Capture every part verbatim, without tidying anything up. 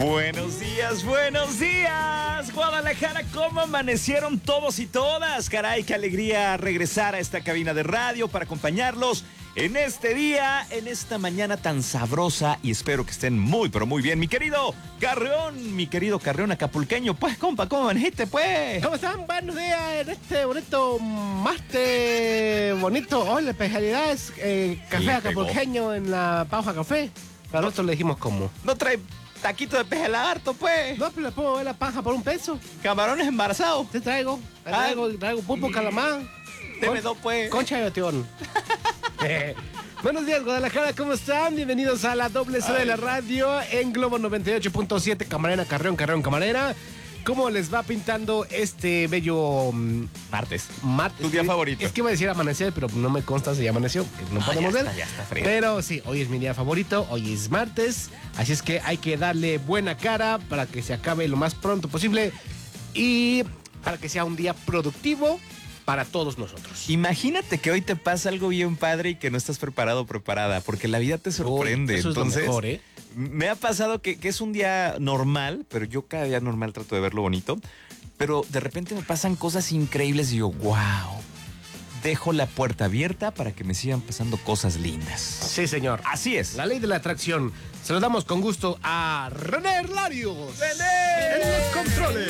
Buenos días, buenos días, Guadalajara, ¿cómo amanecieron todos y todas? Caray, qué alegría regresar a esta cabina de radio para acompañarlos en este día, en esta mañana tan sabrosa, y espero que estén muy, pero muy bien. Mi querido Carreón, mi querido Carreón acapulqueño, pues, compa, ¿cómo amaneciste, pues? ¿Cómo están? Buenos días en este bonito martes bonito. Hoy la especialidad es eh, café Le acapulqueño pegó. en la pausa café. Para nosotros le dijimos cómo. ¿No trae taquito de peje lagarto, pues? No, pero le puedo ver la paja por un peso. ¿Camarones embarazados? Te traigo. Te Ah. traigo, traigo pulpo, calamar. Deme Con- dos, pues. Concha de otión. Eh, Buenos días, Guadalajara, ¿cómo están? Bienvenidos a la doble C de la radio en Globo noventa y ocho punto siete, Camarena, Carreón, Carreón, Camarena. ¿Cómo les va pintando este bello mm, Martes. martes? Tu día favorito. Es que iba a decir amanecer, pero no me consta si ya amaneció, que no Ah, podemos ya ver. está, ya está frío. Pero sí, hoy es mi día favorito, hoy es martes, así es que hay que darle buena cara para que se acabe lo más pronto posible y para que sea un día productivo para todos nosotros. Imagínate que hoy te pasa algo bien padre y que no estás preparado o preparada, porque la vida te sorprende. Uy, eso es lo Entonces, mejor, ¿eh? me ha pasado que, que es un día normal, pero yo cada día normal trato de verlo bonito, pero de repente me pasan cosas increíbles y yo, wow, dejo la puerta abierta para que me sigan pasando cosas lindas. Sí, señor. Así es. La ley de la atracción. Se lo damos con gusto a René Larios. ¡René! En los controles.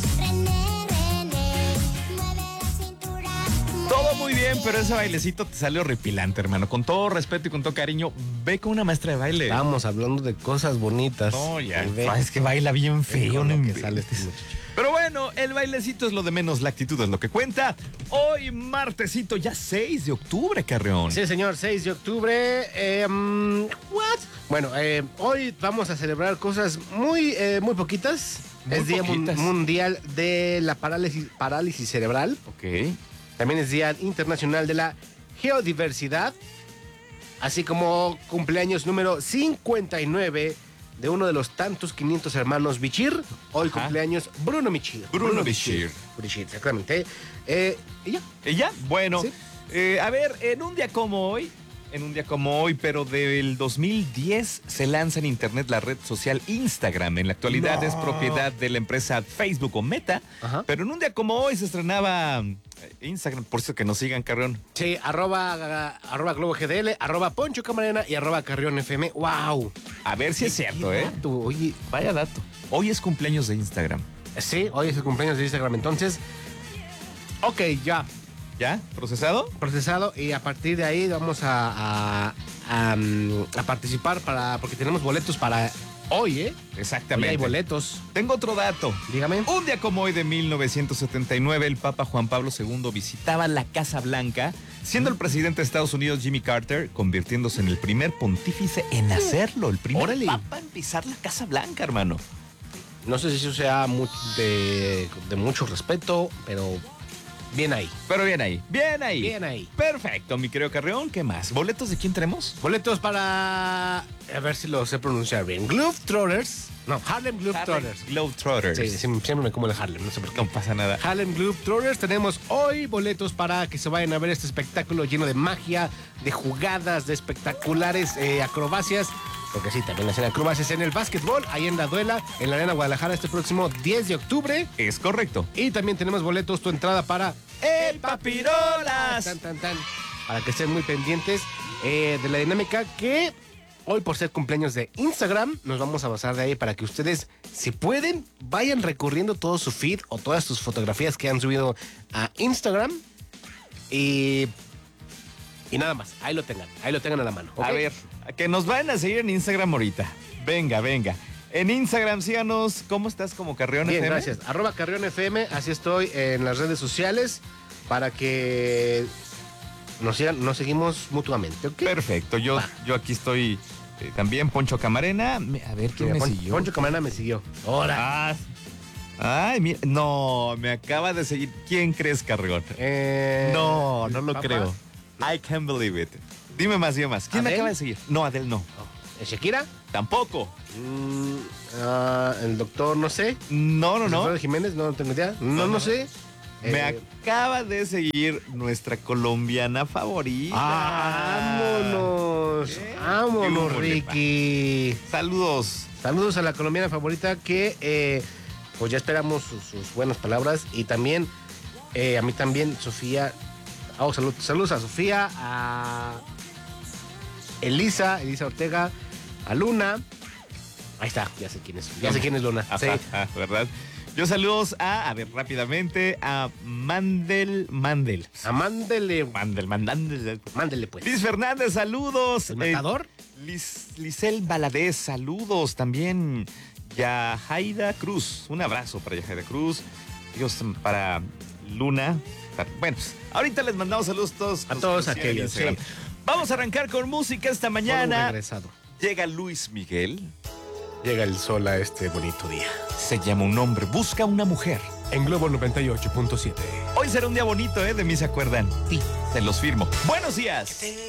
Todo muy bien, pero ese bailecito te sale horripilante, hermano. Con todo respeto y con todo cariño, ve con una maestra de baile. Estamos hablando de cosas bonitas. No, ya. Y ve- Es que baila bien ve feo, con no lo que inventes. sale este muchacho. Pero bueno, el bailecito es lo de menos, la actitud es lo que cuenta. Hoy martesito, ya seis de octubre, Carreón. Sí, señor, seis de octubre. Eh, mm, what? Bueno, eh, hoy vamos a celebrar cosas muy, eh, muy poquitas. Muy es Día mun- poquitas. Mundial de la parálisis, parálisis cerebral. Ok. También es Día Internacional de la Geodiversidad. Así como cumpleaños número cincuenta y nueve de uno de los tantos quinientos hermanos Bichir. Hoy Ajá. cumpleaños Bruno Bichir. Bruno Bichir. Bichir, exactamente. Eh, y ya. ¿Y ya? Bueno, Sí. eh, a ver, en un día como hoy, en un día como hoy, pero del dos mil diez se lanza en internet la red social Instagram. En la actualidad No. es propiedad de la empresa Facebook o Meta, Ajá. pero en un día como hoy se estrenaba eh, Instagram, por eso que nos sigan, Carreón. Sí, arroba, arroba Globo G D L, arroba Poncho Camarena y arroba Carrión F M. ¡Wow! A ver si es cierto, ¿eh? Oye, Vaya dato. Hoy es cumpleaños de Instagram. sí, hoy es el cumpleaños de Instagram. Entonces, ok, ya. ¿Ya? ¿Procesado? Procesado y a partir de ahí vamos a, a, a, mm, a participar para porque tenemos boletos para hoy, ¿eh? Hoy Exactamente. hay boletos. Tengo otro dato. Dígame. Un día como hoy de mil novecientos setenta y nueve, el Papa Juan Pablo segundo visitaba la Casa Blanca, siendo el presidente de Estados Unidos Jimmy Carter, convirtiéndose en el primer pontífice en hacerlo, el primer Órale. Papa en pisar la Casa Blanca, hermano. No sé si eso sea mu- de, de mucho respeto, pero bien ahí. Pero bien ahí, bien ahí. Bien ahí. Perfecto, mi querido Carreón, ¿qué más? ¿Boletos de quién tenemos? Boletos para, a ver si lo sé pronunciar bien, Globetrotters. No, Harlem Globetrotters. Globetrotters. Sí, siempre, siempre me como el Harlem, no sé por qué. No pasa nada. Harlem Globetrotters, tenemos hoy boletos para que se vayan a ver este espectáculo lleno de magia, de jugadas, de espectaculares eh, acrobacias, porque sí, también hacen acrobacias en el básquetbol, ahí en la Duela, en la Arena Guadalajara, este próximo diez de octubre. Es correcto. Y también tenemos boletos, tu entrada para ¡El Papirolas! Tan, tan, tan. Para que estén muy pendientes eh, de la dinámica que hoy, por ser cumpleaños de Instagram, nos vamos a basar de ahí para que ustedes, si pueden, vayan recorriendo todo su feed o todas sus fotografías que han subido a Instagram. Y, y nada más, ahí lo tengan, ahí lo tengan a la mano. ¿ok? A ver, que nos vayan a seguir en Instagram ahorita. Venga, venga. En Instagram, síganos. ¿Cómo estás como Carreón Bien, F M? gracias. Arroba Carrión F M, así estoy en las redes sociales para que nos sigan, nos seguimos mutuamente, ¿ok? Perfecto. Yo, Va. yo aquí estoy eh, también, Poncho Camarena. Me- A ver, ¿quién Mira, me Pon- siguió? Poncho Camarena me siguió. Ahora. Ah, ay, mira, no, me acaba de seguir. ¿Quién crees, Carreón? Eh, no, no lo ¿papá? creo. I can't believe it. Dime más, dime más. ¿Quién me ¿Adele? acaba de seguir? No, Adel no. ¿Eh, ¿Shakira? Tampoco. Mm, ah, el doctor, no sé. No, no, ¿El no. doctor Jiménez? No, no tengo idea. No, No, no, no, no. sé. Me Eh, acaba de seguir nuestra colombiana favorita. ¡Vámonos! ¿Qué? ¡Vámonos, ¿Qué hubo, Ricky! Saludos, Saludos a la colombiana favorita que eh, pues ya esperamos sus, sus buenas palabras. Y también, eh, a mí también, Sofía. Oh, salud, saludos a Sofía, a Elisa, Elisa Ortega, a Luna. Ahí está, ya sé quién es. Ya sé quién es Luna. Ajá, Sí. ajá, ¿verdad? Yo saludos a, a ver, rápidamente, a Mandel, Mandel. A mándele. Mandel, Mandel. Mándele, pues. Liz Fernández, saludos. ¿El matador? Eh, Liz, Lisel Valadez, saludos también. Yajaida Cruz, un abrazo para Yajaida Cruz. Dios, para Luna. Para- bueno, pues, ahorita les mandamos saludos todos. A los todos que nos siguen en aquellos, Instagram. sí. Vamos a arrancar con música esta Todo un mañana. regresado. Llega Luis Miguel. Llega el sol a este bonito día. Se llama Un hombre, busca una mujer. En Globo noventa y ocho punto siete. Hoy será un día bonito, ¿eh? De mí se acuerdan. Sí. Se los firmo. Buenos días.